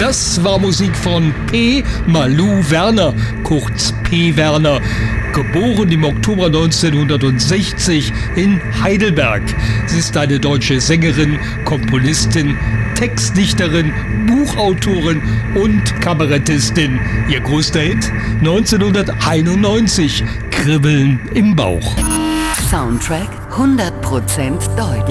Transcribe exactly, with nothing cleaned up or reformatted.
Das war Musik von P. Malou Werner, kurz P. Werner, geboren im Oktober neunzehnhundertsechzig in Heidelberg. Sie ist eine deutsche Sängerin, Komponistin, Textdichterin, Buchautorin und Kabarettistin. Ihr größter Hit neunzehnhunderteinundneunzig, Kribbeln im Bauch. Soundtrack hundert Prozent deutsch.